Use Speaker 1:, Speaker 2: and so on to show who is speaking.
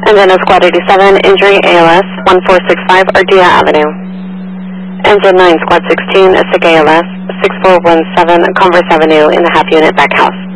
Speaker 1: Engine is Squad 87, injury ALS 1465 Ardea Avenue. Engine 9, Squad 16, SIG ALS 6417 Converse Avenue in the half unit back house.